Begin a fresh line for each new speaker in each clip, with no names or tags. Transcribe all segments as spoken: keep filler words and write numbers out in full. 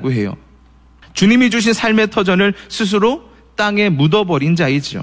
자라고 해요. 주님이 주신 삶의 터전을 스스로 땅에 묻어버린 자이죠.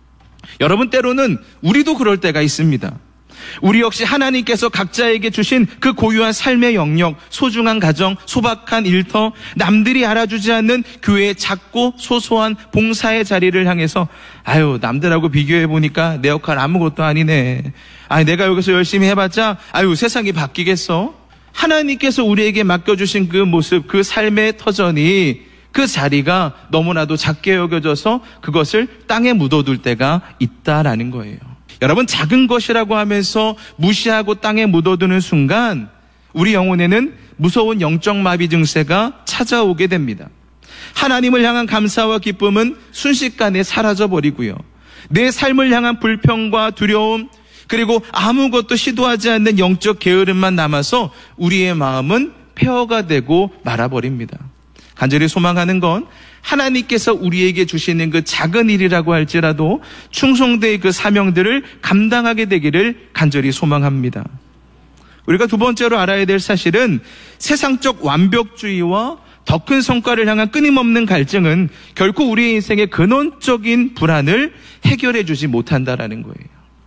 여러분, 때로는 우리도 그럴 때가 있습니다. 우리 역시 하나님께서 각자에게 주신 그 고유한 삶의 영역, 소중한 가정, 소박한 일터, 남들이 알아주지 않는 교회의 작고 소소한 봉사의 자리를 향해서 아유, 남들하고 비교해보니까 내 역할 아무것도 아니네. 아니, 내가 여기서 열심히 해봤자 아유, 세상이 바뀌겠어? 하나님께서 우리에게 맡겨주신 그 모습, 그 삶의 터전이, 그 자리가 너무나도 작게 여겨져서 그것을 땅에 묻어둘 때가 있다라는 거예요. 여러분, 작은 것이라고 하면서 무시하고 땅에 묻어두는 순간 우리 영혼에는 무서운 영적 마비 증세가 찾아오게 됩니다. 하나님을 향한 감사와 기쁨은 순식간에 사라져버리고요. 내 삶을 향한 불평과 두려움, 그리고 아무것도 시도하지 않는 영적 게으름만 남아서 우리의 마음은 폐허가 되고 말아버립니다. 간절히 소망하는 건 하나님께서 우리에게 주시는 그 작은 일이라고 할지라도 충성되의 그 사명들을 감당하게 되기를 간절히 소망합니다. 우리가 두 번째로 알아야 될 사실은 세상적 완벽주의와 더 큰 성과를 향한 끊임없는 갈증은 결코 우리의 인생의 근원적인 불안을 해결해 주지 못한다라는 거예요.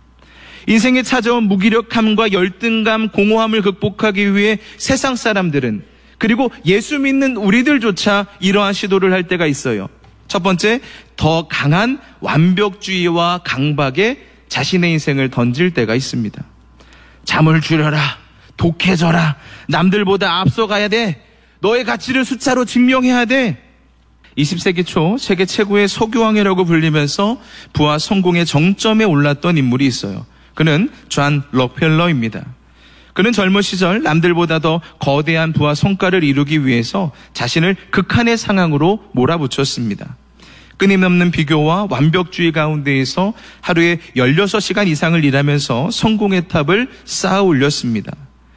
인생에 찾아온 무기력함과 열등감, 공허함을 극복하기 위해 세상 사람들은, 그리고 예수 믿는 우리들조차 이러한 시도를 할 때가 있어요. 첫 번째, 더 강한 완벽주의와 강박에 자신의 인생을 던질 때가 있습니다. 잠을 줄여라, 독해져라, 남들보다 앞서가야 돼, 너의 가치를 숫자로 증명해야 돼. 이십 세기 초 세계 최고의 석유왕이라고 불리면서 부와 성공의 정점에 올랐던 인물이 있어요. 그는 존 록펠러입니다. 그는 젊은 시절 남들보다 더 거대한 부와 성과를 이루기 위해서 자신을 극한의 상황으로 몰아붙였습니다. 끊임없는 비교와 완벽주의 가운데에서 하루에 열여섯 시간 이상을 일하면서 성공의 탑을 쌓아 올렸습니다.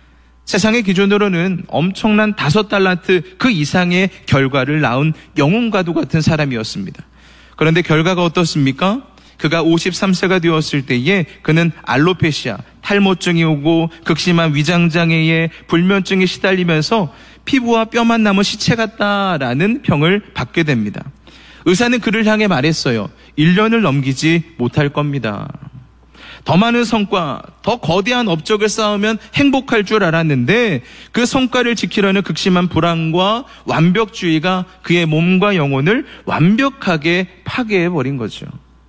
세상의 기준으로는 엄청난 다섯 달란트 그 이상의 결과를 낳은 영웅과도 같은 사람이었습니다. 그런데 결과가 어떻습니까? 그가 오십삼 세가 되었을 때에 그는 알로페시아, 탈모증이 오고 극심한 위장장애에 불면증에 시달리면서 피부와 뼈만 남은 시체 같다라는 병을 받게 됩니다. 의사는 그를 향해 말했어요. 일 년을 넘기지 못할 겁니다. 더 많은 성과, 더 거대한 업적을 쌓으면 행복할 줄 알았는데 그 성과를 지키려는 극심한 불안과 완벽주의가 그의 몸과 영혼을 완벽하게 파괴해버린 거죠.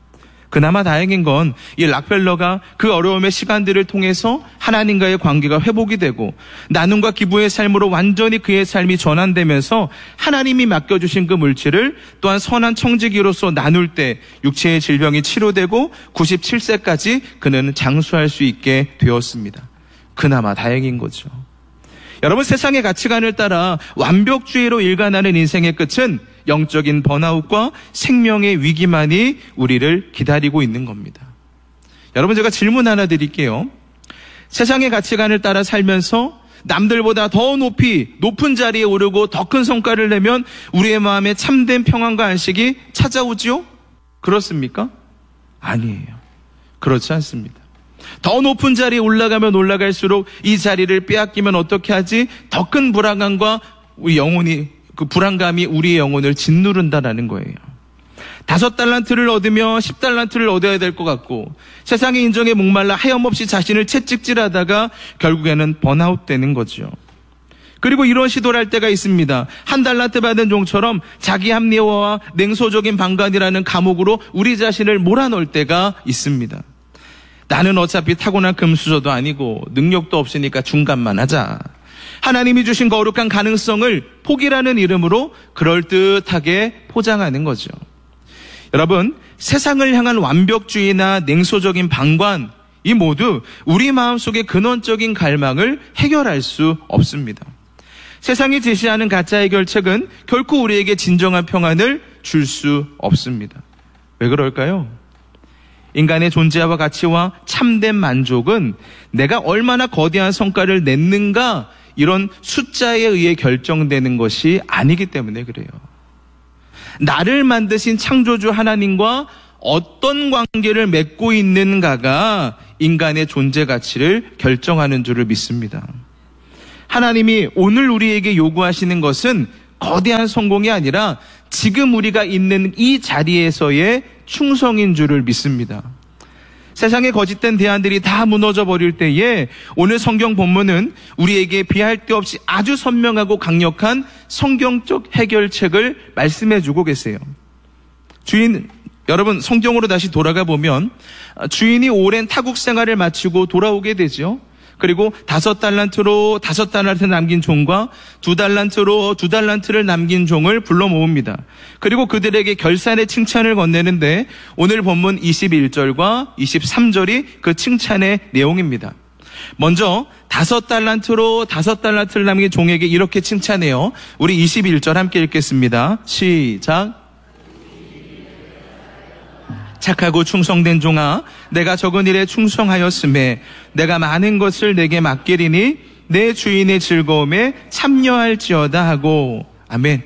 그나마 다행인 건 이 락펠러가 그 어려움의 시간들을 통해서 하나님과의 관계가 회복이 되고 나눔과 기부의 삶으로 완전히 그의 삶이 전환되면서 하나님이 맡겨주신 그 물질을 또한 선한 청지기로서 나눌 때 육체의 질병이 치료되고 구십칠 세까지 그는 장수할 수 있게 되었습니다. 그나마 다행인 거죠. 여러분, 세상의 가치관을 따라 완벽주의로 일관하는 인생의 끝은 영적인 번아웃과 생명의 위기만이 우리를 기다리고 있는 겁니다. 여러분, 제가 질문 하나 드릴게요. 세상의 가치관을 따라 살면서 남들보다 더 높이 높은 자리에 오르고 더 큰 성과를 내면 우리의 마음에 참된 평안과 안식이 찾아오지요? 그렇습니까? 아니에요. 그렇지 않습니다. 더 높은 자리에 올라가면 올라갈수록 이 자리를 빼앗기면 어떻게 하지? 더 큰 불안감과 우리 영혼이, 그 불안감이 우리의 영혼을 짓누른다라는 거예요. 다섯 달란트를 얻으며 십 달란트를 얻어야 될 것 같고 세상의 인정에 목말라 하염없이 자신을 채찍질하다가 결국에는 번아웃 되는 거죠. 그리고 이런 시도를 할 때가 있습니다. 한 달란트 받은 종처럼 자기 합리화와 냉소적인 방관이라는 감옥으로 우리 자신을 몰아넣을 때가 있습니다. 나는 어차피 타고난 금수저도 아니고 능력도 없으니까 중간만 하자. 하나님이 주신 거룩한 가능성을 포기라는 이름으로 그럴듯하게 포장하는 거죠. 여러분, 세상을 향한 완벽주의나 냉소적인 방관, 이 모두 우리 마음속의 근원적인 갈망을 해결할 수 없습니다. 세상이 제시하는 가짜 해결책은 결코 우리에게 진정한 평안을 줄 수 없습니다. 왜 그럴까요? 인간의 존재와 가치와 참된 만족은 내가 얼마나 거대한 성과를 냈는가 이런 숫자에 의해 결정되는 것이 아니기 때문에 그래요. 나를 만드신 창조주 하나님과 어떤 관계를 맺고 있는가가 인간의 존재 가치를 결정하는 줄을 믿습니다. 하나님이 오늘 우리에게 요구하시는 것은 거대한 성공이 아니라 지금 우리가 있는 이 자리에서의 충성인 줄을 믿습니다. 세상의 거짓된 대안들이 다 무너져 버릴 때에 오늘 성경 본문은 우리에게 비할 데 없이 아주 선명하고 강력한 성경적 해결책을 말씀해 주고 계세요. 주인, 여러분 성경으로 다시 돌아가 보면 주인이 오랜 타국 생활을 마치고 돌아오게 되죠. 그리고 다섯 달란트로 다섯 달란트 남긴 종과 두 달란트로 두 달란트를 남긴 종을 불러 모읍니다. 그리고 그들에게 결산의 칭찬을 건네는데 오늘 본문 이십일 절과 이십삼 절이 그 칭찬의 내용입니다. 먼저 다섯 달란트로 다섯 달란트를 남긴 종에게 이렇게 칭찬해요. 우리 이십일 절 함께 읽겠습니다. 시작. 착하고 충성된 종아, 내가 적은 일에 충성하였음에 내가 많은 것을 내게 맡기리니 내 주인의 즐거움에 참여할지어다 하고. 아멘.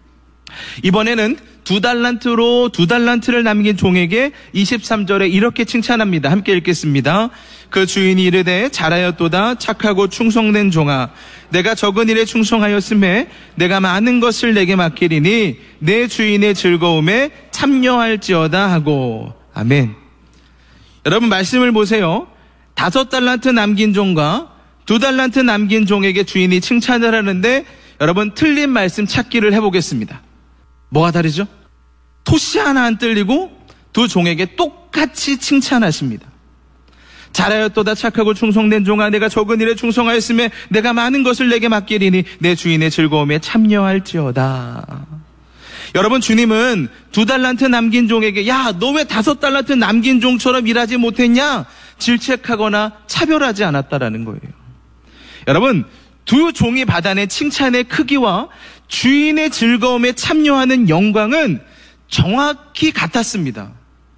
이번에는 두 달란트로 두 달란트를 남긴 종에게 이십삼 절에 이렇게 칭찬합니다. 함께 읽겠습니다. 그 주인이 이르되 잘하였도다 착하고 충성된 종아, 내가 적은 일에 충성하였음에 내가 많은 것을 내게 맡기리니 내 주인의 즐거움에 참여할지어다 하고. 아멘. 여러분 말씀을 보세요. 다섯 달란트 남긴 종과 두 달란트 남긴 종에게 주인이 칭찬을 하는데 여러분 틀린 말씀 찾기를 해보겠습니다. 뭐가 다르죠? 토시 하나 안 틀리고 두 종에게 똑같이 칭찬하십니다. 잘하였도다 착하고 충성된 종아, 내가 적은 일에 충성하였음에 내가 많은 것을 내게 맡기리니 내 주인의 즐거움에 참여할지어다. 여러분 주님은 두 달란트 남긴 종에게 야, 너 왜 다섯 달란트 남긴 종처럼 일하지 못했냐? 질책하거나 차별하지 않았다라는 거예요. 여러분 두 종이 받아낸 칭찬의 크기와 주인의 즐거움에 참여하는 영광은 정확히 같았습니다.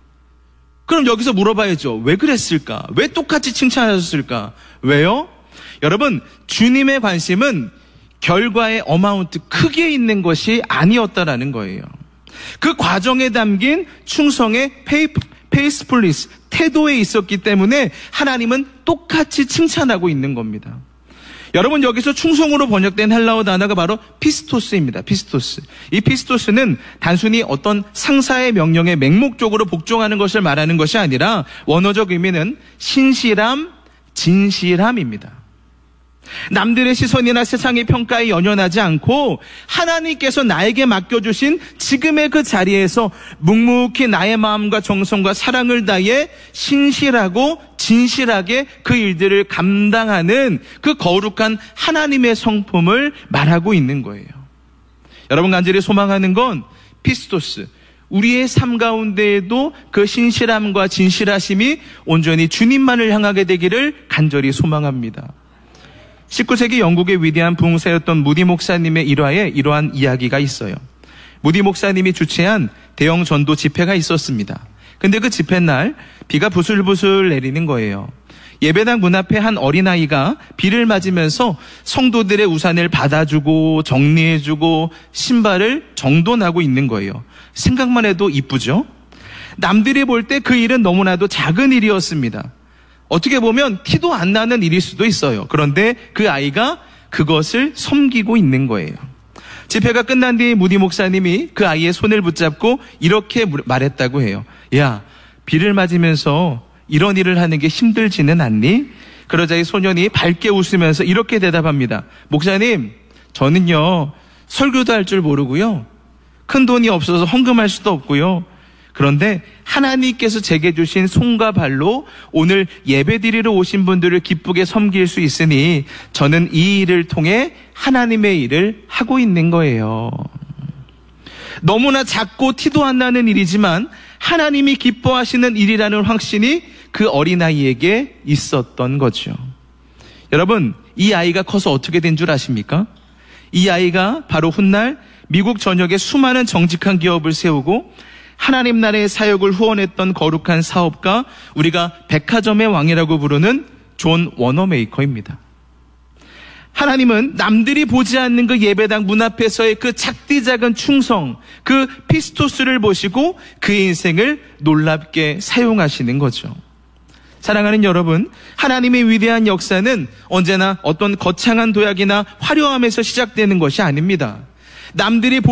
그럼 여기서 물어봐야죠. 왜 그랬을까? 왜 똑같이 칭찬하셨을까? 왜요? 여러분, 주님의 관심은 결과의 어마운트, 크기에 있는 것이 아니었다라는 거예요. 그 과정에 담긴 충성의 페이프, 페이스풀리스, 태도에 있었기 때문에 하나님은 똑같이 칭찬하고 있는 겁니다. 여러분 여기서 충성으로 번역된 헬라어 단어가 바로 피스토스입니다. 피스토스. 이 피스토스는 단순히 어떤 상사의 명령에 맹목적으로 복종하는 것을 말하는 것이 아니라 원어적 의미는 신실함, 진실함입니다. 남들의 시선이나 세상의 평가에 연연하지 않고 하나님께서 나에게 맡겨주신 지금의 그 자리에서 묵묵히 나의 마음과 정성과 사랑을 다해 신실하고 진실하게 그 일들을 감당하는 그 거룩한 하나님의 성품을 말하고 있는 거예요. 여러분 간절히 소망하는 건 피스토스, 우리의 삶 가운데에도 그 신실함과 진실하심이 온전히 주님만을 향하게 되기를 간절히 소망합니다. 십구 세기 영국의 위대한 부흥사였던 무디 목사님의 일화에 이러한 이야기가 있어요. 무디 목사님이 주최한 대형 전도 집회가 있었습니다. 근데 그 집회 날 비가 부슬부슬 내리는 거예요. 예배당 문 앞에 한 어린아이가 비를 맞으면서 성도들의 우산을 받아주고 정리해주고 신발을 정돈하고 있는 거예요. 생각만 해도 이쁘죠? 남들이 볼 때 그 일은 너무나도 작은 일이었습니다. 어떻게 보면 티도 안 나는 일일 수도 있어요. 그런데 그 아이가 그것을 섬기고 있는 거예요. 집회가 끝난 뒤 무디 목사님이 그 아이의 손을 붙잡고 이렇게 말했다고 해요. 야, 비를 맞으면서 이런 일을 하는 게 힘들지는 않니? 그러자 이 소년이 밝게 웃으면서 이렇게 대답합니다. 목사님, 저는요 설교도 할 줄 모르고요, 큰 돈이 없어서 헌금할 수도 없고요, 그런데 하나님께서 제게 주신 손과 발로 오늘 예배드리러 오신 분들을 기쁘게 섬길 수 있으니 저는 이 일을 통해 하나님의 일을 하고 있는 거예요. 너무나 작고 티도 안 나는 일이지만 하나님이 기뻐하시는 일이라는 확신이 그 어린아이에게 있었던 거죠. 여러분, 이 아이가 커서 어떻게 된 줄 아십니까? 이 아이가 바로 훗날 미국 전역에 수많은 정직한 기업을 세우고 하나님 나라의 사역을 후원했던 거룩한 사업가, 우리가 백화점의 왕이라고 부르는 존 워너메이커입니다. 하나님은 남들이 보지 않는 그 예배당 문 앞에서의 그 작디 작은 충성, 그 피스토스를 보시고 그의 인생을 놀랍게 사용하시는 거죠. 사랑하는 여러분, 하나님의 위대한 역사는 언제나 어떤 거창한 도약이나 화려함에서 시작되는 것이 아닙니다. 남들이